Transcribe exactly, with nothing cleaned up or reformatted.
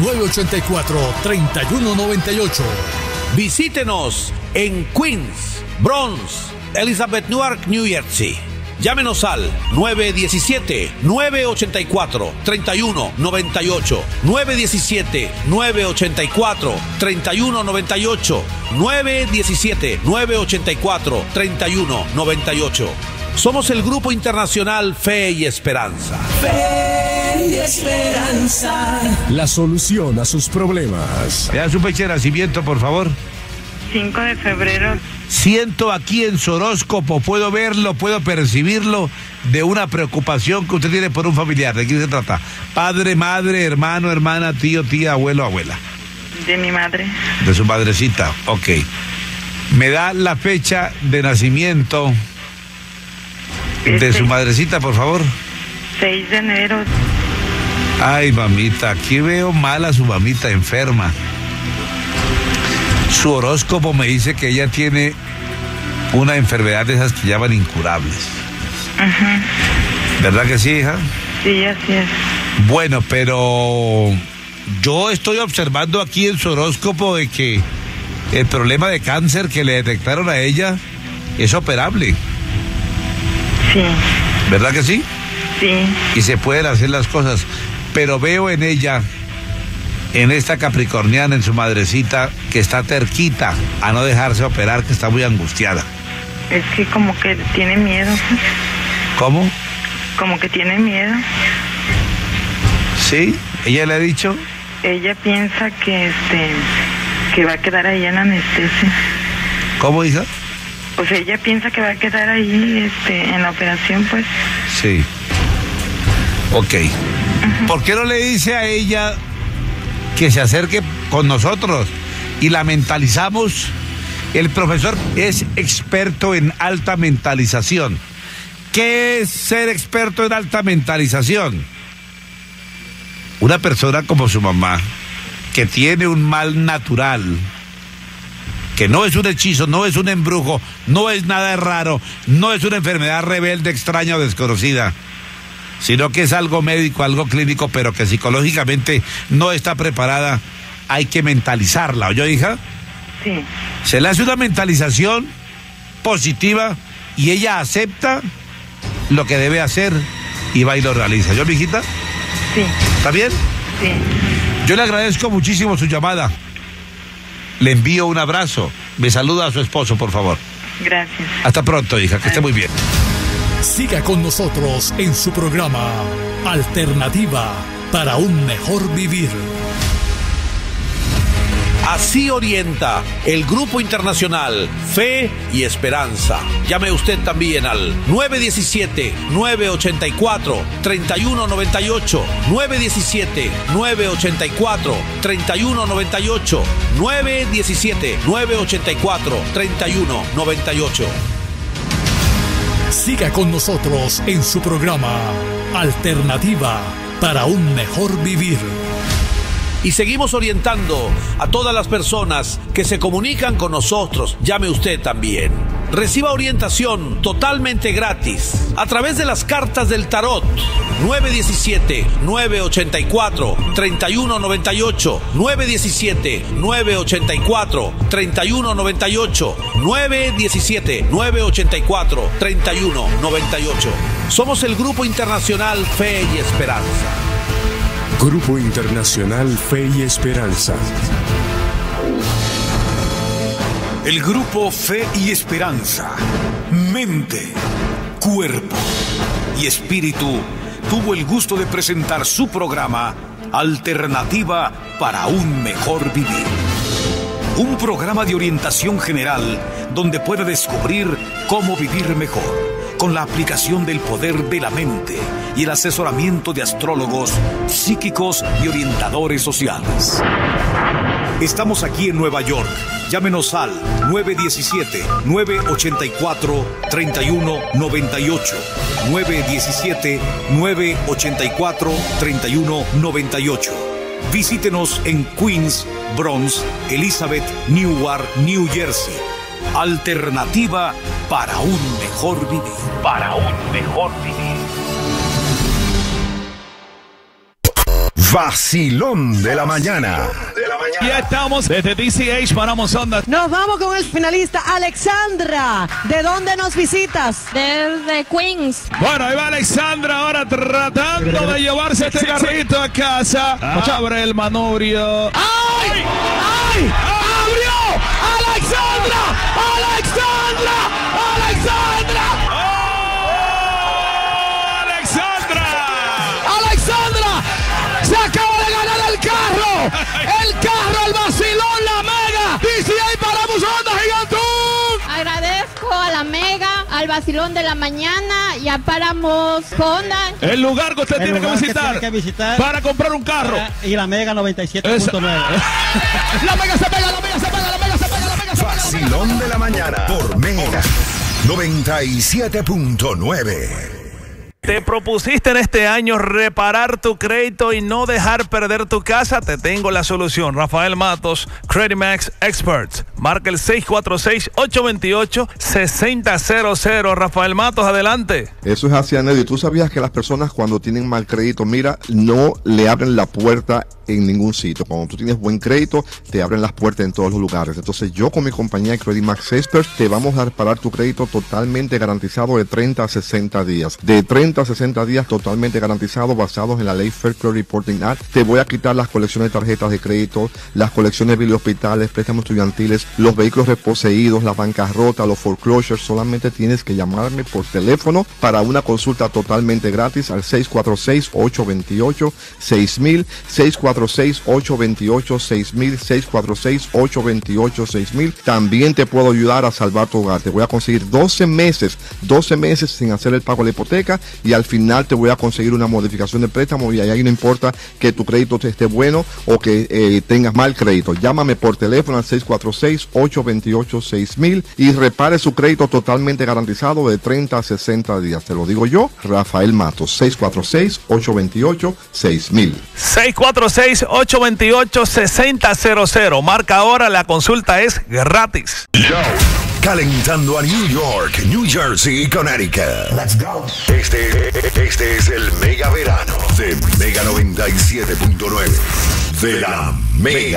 nueve ocho cuatro, tres uno nueve ocho. Visítenos en Queens, Bronx, Elizabeth, Newark, New Jersey. Llámenos al nueve uno siete, nueve ocho cuatro, tres uno nueve ocho, nueve uno siete, nueve ocho cuatro, tres uno nueve ocho, nueve uno siete, nueve ocho cuatro, tres uno nueve ocho. Somos el Grupo Internacional Fe y Esperanza. Fe y Esperanza. La solución a sus problemas. ¿Me da su fecha de nacimiento, por favor? cinco de febrero. Siento aquí en su horóscopo, puedo verlo, puedo percibirlo, de una preocupación que usted tiene por un familiar. ¿De quién se trata? Padre, madre, hermano, hermana, tío, tía, abuelo, abuela. De mi madre. De su madrecita, ok. Me da la fecha de nacimiento de Este, su madrecita, por favor. seis de enero. Ay, mamita, aquí veo mal a su mamita enferma. Su horóscopo me dice que ella tiene una enfermedad de esas que llaman incurables. Ajá. ¿Verdad que sí, hija? Sí, así es. Bueno, pero yo estoy observando aquí en su horóscopo de que el problema de cáncer que le detectaron a ella es operable. Sí. ¿Verdad que sí? Sí. Y se pueden hacer las cosas. Pero veo en ella, en esta capricorniana, en su madrecita, que está terquita a no dejarse operar, que está muy angustiada. Es que como que tiene miedo. ¿Cómo? Como que tiene miedo. ¿Sí? ¿Ella le ha dicho? Ella piensa que este que va a quedar ahí en anestesia. ¿Cómo, hija? O sea, ella piensa que va a quedar ahí este en la operación, pues. Sí. Ok. Uh-huh. ¿Por qué no le dice a ella que se acerque con nosotros y la mentalizamos? El profesor es experto en alta mentalización. ¿Qué es ser experto en alta mentalización? Una persona como su mamá, que tiene un mal natural, que no es un hechizo, no es un embrujo, no es nada raro, no es una enfermedad rebelde, extraña o desconocida, sino que es algo médico, algo clínico, pero que psicológicamente no está preparada. Hay que mentalizarla, ¿oyó, hija? Sí. Se le hace una mentalización positiva y ella acepta lo que debe hacer y va y lo realiza. ¿Yo, mi hijita? Sí. ¿Está bien? Sí. Yo le agradezco muchísimo su llamada. Le envío un abrazo. Me saluda a su esposo, por favor. Gracias. Hasta pronto, hija, que esté muy bien. Siga con nosotros en su programa Alternativa para un mejor vivir. Así orienta el Grupo Internacional Fe y Esperanza. Llame usted también al nueve uno siete, nueve ocho cuatro, tres uno nueve ocho, nueve uno siete, nueve ocho cuatro, tres uno nueve ocho, nueve uno siete, nueve ocho cuatro, tres uno nueve ocho. Siga con nosotros en su programa Alternativa para un mejor vivir. Y seguimos orientando a todas las personas que se comunican con nosotros. Llame usted también. Reciba orientación totalmente gratis a través de las cartas del tarot. nueve uno siete, nueve ocho cuatro, tres uno nueve ocho, nueve uno siete, nueve ocho cuatro, tres uno nueve ocho, nueve uno siete, nueve ocho cuatro, tres uno nueve ocho. Somos el Grupo Internacional Fe y Esperanza. Grupo Internacional Fe y Esperanza. El Grupo Fe y Esperanza, mente, cuerpo y espíritu, tuvo el gusto de presentar su programa Alternativa para un mejor vivir. Un programa de orientación general donde puede descubrir cómo vivir mejor, con la aplicación del poder de la mente y el asesoramiento de astrólogos, psíquicos y orientadores sociales. Estamos aquí en Nueva York. Llámenos al nueve uno siete, nueve ocho cuatro, tres uno nueve ocho, nueve uno siete, nueve ocho cuatro, tres uno nueve ocho. Visítenos en Queens, Bronx, Elizabeth, Newark, New Jersey. Alternativa para un mejor vivir. Para un mejor vivir. Vacilón de la mañana. Ya estamos desde D C H, paramos onda. Nos vamos con el finalista Alexandra. ¿De dónde nos visitas? Desde Queens. Bueno, ahí va Alexandra ahora tratando de llevarse este carrito a casa. Abre el manubrio. ¡Ay! ¡Ay! ¡Abrió! ¡Alexandra! ¡Alexandra! ¡Alexandra! ¡Oh! ¡Alexandra! ¡Alexandra! ¡Se acaba de ganar el carro! ¡El carro, el vacilón, la Mega! D C A paramos onda, Gigantón. Agradezco a la Mega, al vacilón de la mañana y a Paramos Honda. El lugar que usted el tiene, que visitar, que tiene que visitar para comprar un carro. Para, y la Mega noventa y siete punto nueve. La Mega se pega, la Mega se pega, la Mega se pega, la Mega se pega. Vacilón de la mañana por Mega noventa y siete punto nueve. ¿Te propusiste en este año reparar tu crédito y no dejar perder tu casa? Te tengo la solución. Rafael Matos, Credit Max Experts. Marca el seis cuatro seis, ocho dos ocho, seis cero cero cero. Rafael Matos, adelante. Eso es así, Anedio. ¿Tú sabías que las personas cuando tienen mal crédito, mira, no le abren la puerta en ningún sitio? Cuando tú tienes buen crédito, te abren las puertas en todos los lugares. Entonces yo con mi compañía Credit Max Experts te vamos a reparar tu crédito totalmente garantizado de treinta a sesenta días. De treinta a sesenta días totalmente garantizado, basados en la ley Fair Credit Reporting Act. Te voy a quitar las colecciones de tarjetas de crédito, las colecciones de hospitales, préstamos estudiantiles, los vehículos reposeídos, la bancarrota, los foreclosures. Solamente tienes que llamarme por teléfono para una consulta totalmente gratis al seis cuatro seis, ocho dos ocho, seis mil, seis cuatro seis, ocho dos ocho, seis mil, seis cuatro seis, ocho dos ocho, seis mil. También te puedo ayudar a salvar tu hogar. Te voy a conseguir doce meses, doce meses sin hacer el pago de la hipoteca, y al final te voy a conseguir una modificación de préstamo, y ahí no importa que tu crédito esté bueno o que eh, tengas mal crédito. Llámame por teléfono al seis cuatro seis, ocho dos ocho, seis mil y repare su crédito totalmente garantizado de treinta a sesenta días. Te lo digo yo, Rafael Matos, seis cuatro seis, ocho dos ocho, seis mil. seis cuatro seis, ocho dos ocho, seis cero cero cero. Marca ahora, la consulta es gratis. Calentando a New York, New Jersey y Connecticut. Let's go. Este, este es el Mega Verano de Mega noventa y siete punto nueve. De la Mega.